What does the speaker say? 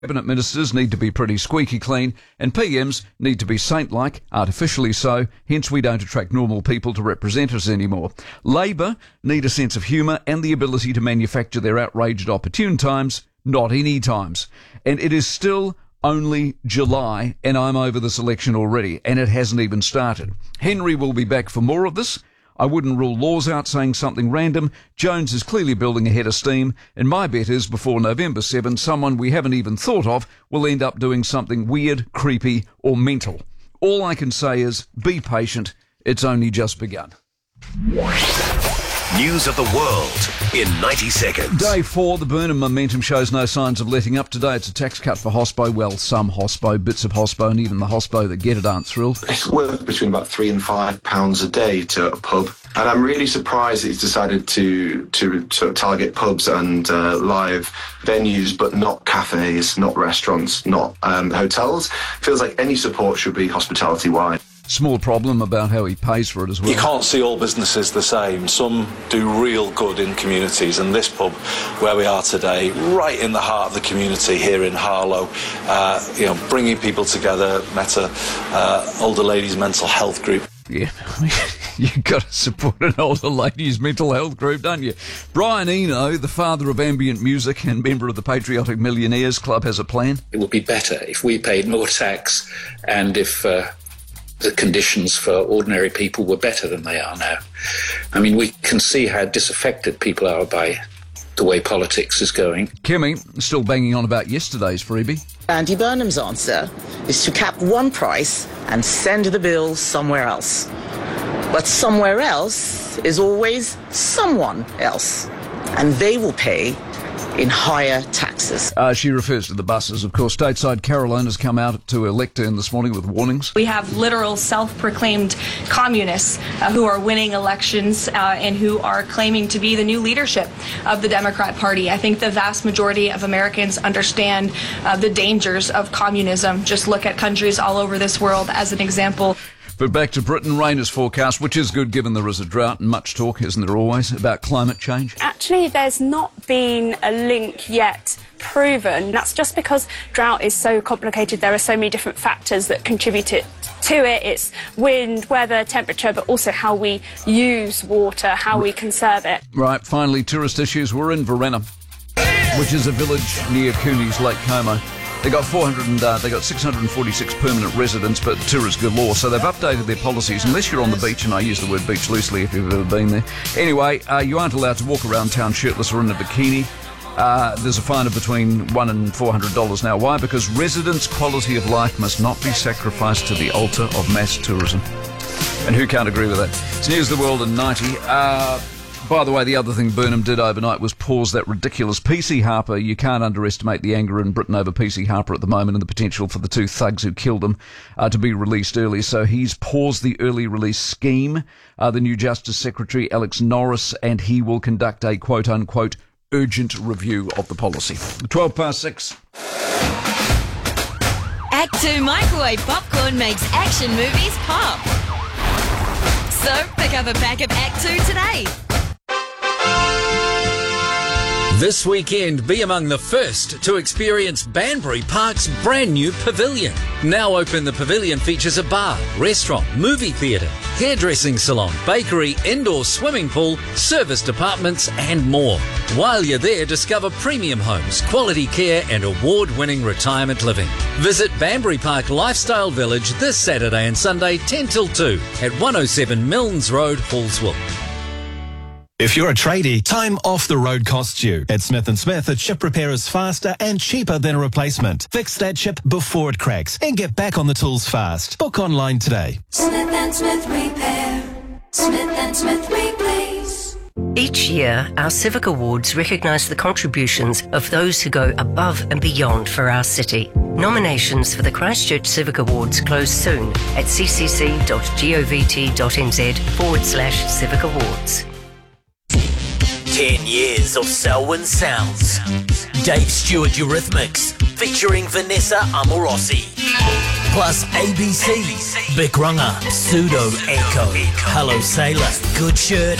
Cabinet ministers need to be pretty squeaky clean, and PMs need to be saint-like, artificially so, hence we don't attract normal people to represent us anymore. Labor need a sense of humour and the ability to manufacture their outrage at opportune times, not any times. And it is still only July, and I'm over this election already, and it hasn't even started. Henry will be back for more of this. I wouldn't rule laws out saying something random. Jones is clearly building a head of steam, and my bet is before November 7, someone we haven't even thought of will end up doing something weird, creepy, or mental. All I can say is, be patient. It's only just begun. News of the world in 90 seconds. Day 4, the Burnham momentum shows no signs of letting up. Today it's a tax cut for hospo. Well, some hospo, bits of hospo, and even the hospo that get it aren't thrilled. It's worth between about £3 and £5 a day to a pub. And I'm really surprised that he's decided to sort of target pubs and live venues, but not cafes, not restaurants, not hotels. Feels like any support should be hospitality-wide. Small problem about how he pays for it as well. You can't see all businesses the same. Some do real good in communities, and this pub where we are today, right in the heart of the community here in Harlow, bringing people together, met a older ladies' mental health group. Yeah, you've got to support an older ladies' mental health group, don't you? Brian Eno, the father of ambient music and member of the Patriotic Millionaires Club, has a plan. It would be better if we paid more tax and if the conditions for ordinary people were better than they are now. I mean, we can see how disaffected people are by the way politics is going. Kimmy, still banging on about yesterday's freebie. Andy Burnham's answer is to cap one price and send the bill somewhere else. But somewhere else is always someone else, and they will pay in higher taxes. She refers to the buses. Of course, stateside Caroline has come out to a lectern this morning with warnings. We have literal self-proclaimed communists who are winning elections and who are claiming to be the new leadership of the Democrat Party. I think the vast majority of Americans understand the dangers of communism. Just look at countries all over this world as an example. But back to Britain, rain is forecast, which is good given there is a drought and much talk, isn't there always, about climate change? Actually, there's not been a link yet proven. That's just because drought is so complicated. There are so many different factors that contribute to it. It's wind, weather, temperature, but also how we use water, how we conserve it. Right, finally, tourist issues. We're in Varenna, which is a village near Cooney's Lake Como. They got 646 permanent residents, but tourists galore, so they've updated their policies. Unless you're on the beach, and I use the word beach loosely if you've ever been there. Anyway, you aren't allowed to walk around town shirtless or in a bikini. There's a fine of between $100 and $400 now. Why? Because residents' quality of life must not be sacrificed to the altar of mass tourism. And who can't agree with that? It's News of the World in 90. By the way, the other thing Burnham did overnight was pause that ridiculous PC Harper. You can't underestimate the anger in Britain over PC Harper at the moment and the potential for the two thugs who killed him to be released early. So he's paused the early release scheme. The new Justice Secretary, Alex Norris, and he will conduct a quote-unquote urgent review of the policy. 6:12. Act 2 microwave popcorn makes action movies pop. So pick up a pack of Act 2 today. This weekend, be among the first to experience Banbury Park's brand new pavilion. Now open, the pavilion features a bar, restaurant, movie theatre, hairdressing salon, bakery, indoor swimming pool, service departments and more. While you're there, discover premium homes, quality care and award-winning retirement living. Visit Banbury Park Lifestyle Village this Saturday and Sunday 10 till 2 at 107 Milnes Road, Hallsville. If you're a tradie, time off the road costs you. At Smith & Smith, a chip repair is faster and cheaper than a replacement. Fix that chip before it cracks and get back on the tools fast. Book online today. Smith & Smith Repair. Smith & Smith Replace. Each year, our Civic Awards recognise the contributions of those who go above and beyond for our city. Nominations for the Christchurch Civic Awards close soon at ccc.govt.nz/Civic Awards. 10 years of Selwyn Sounds. Dave Stewart Eurythmics featuring Vanessa Amorosi. Plus ABC, Big Runner, Pseudo Echo, Hello Sailor, Good Shirt